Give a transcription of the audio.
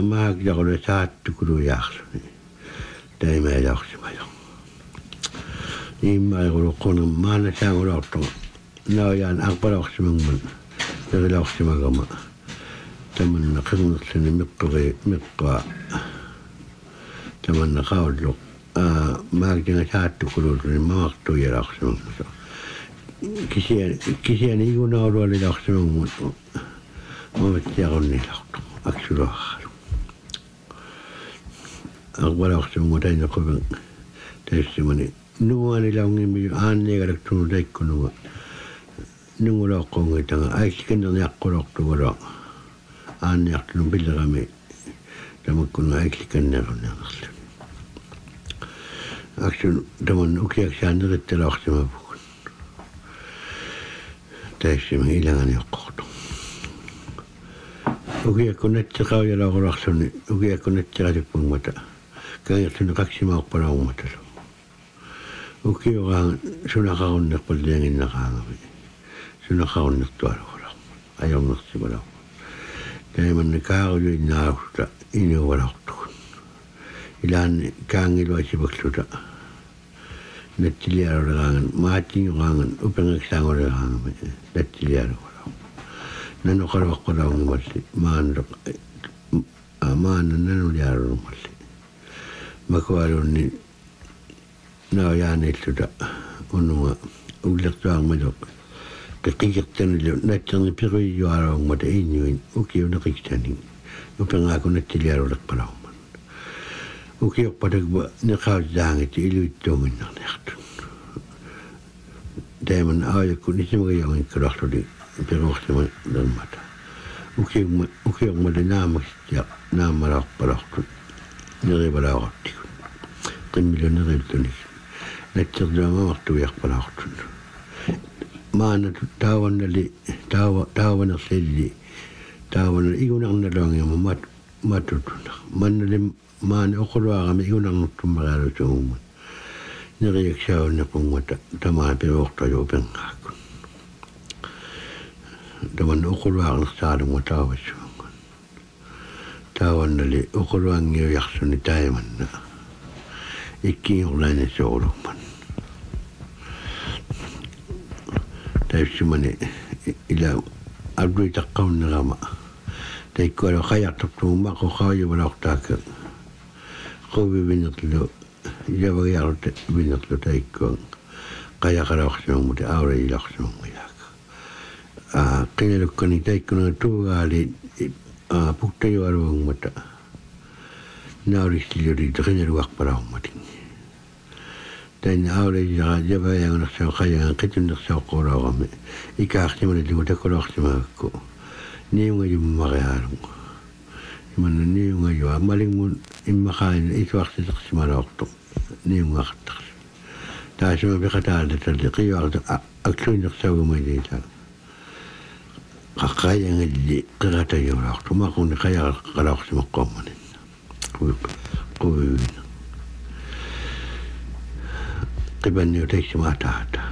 maag jagole saattu kuru jaksoni. Teime jaksimajo. Imma kuru konan maana säängul autto. Naujan akpalaksimangun. Perilaksimakama. Tämän kynnukseni mikkoa. Tämän kaudlu. Maagin saattu kuru niin maaktu jalaksimangun. Kisiä niin kuin nauru oli laksimangun. Momet jakonni lauttu. Aksurohaaru. Akpalaksimangun tein kovin. Tessimani. Nuani laungin aanne kadaktunut teikkunut. Nungulokkongi tanga aiksikendan jakkoloktu varo. Aanne jaktunut pillarami. Tamakkunut aiksikendan jakkoloktu. Aksun tämän ukiaksi annerittel ohtima puhun. Tessimani ilangani jokkohtu. Ukiakko netti kaujalla okolaksuni. Ukiakko netti ratipungmata. Käänjättunut 2 maukpala ummatelu. Ukiukaan sunakaunnek palliangin nakaangami. Sunakaunnek tuolla. Ajonnasti valo. Teemanne kaaujuin nausta inu valoktuun. Ilan kaangiluisi paksuta. Nettiliaroda kaangan. Maatin kaangan. Upengeksi saangoda kaangami. Nettiliaroda valo. Nanu karvakko laungimalli. Maanna nanu liaroda malli. Makuarunni. Nau jääneillytä onunga ullettuangmajo. Kikirtänille näyttäni pirui juaraungmata inuin ukiuna kiktänin. Upengaako nettiliarodak palauman. Ukioppadakva ne kautsaangit iluittuuminnan nähtyn. Teeman aajakku nisimagajaunnikka lahtuli peruhtiman dalmata. Ukiongmata naamaksit ja naamarappalahtun. Nerivalauhattikun. Timmillä neriltynis. Näyttäni mamattu jakpalahtun. Maana taavana selli. Taavana ikunanna langema matutuna. Mannali maan okoluaagami ikunannuttumaralutuumman. Nerijaksaunna pungmata tamaan peruhtajo pengaakun. Taman okoluaagna saadunga taavassuungan. Taavannali okoluangio jaksoni taimanna. Ikki jonkinlainen soulumman. Täysimmäni ila arvui takkaunnerama. Teikko ala kajattuun mako kaujuvalahtaakin. Kovi vinnatlu. Javarialte vinnatlu teikkoon. Kajakalauksenun, mutta aurejilaksenun miljaka. Kinelukkani teikkona tuuraali. Puhtajuarvun, mutta nauristiliuri kineluakpalaummatin. Tein aurejilaka javariaganaksen kajagan ketunnaksen kouraagamme. Ikäahtimani liku tekolahtimaakko. Niunga jummareaalun. Imanna niunga jua. Malingun immakain isuaksitaksimalauqtu. Niunga ahtaks. Taasima pikataalta talti qiuaqta aksuinnaksaugumailiita. Qaqqayangalli qiratajuulauqtu. Maqunni qajaqalauqsimaqqommanin. Quviina. Qibanniu teiksimaa tahta.